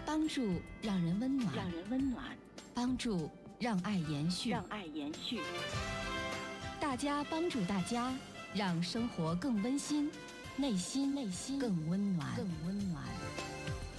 帮助让人温暖，帮助让爱延续，大家帮助大家，让生活更温馨，内心更温暖。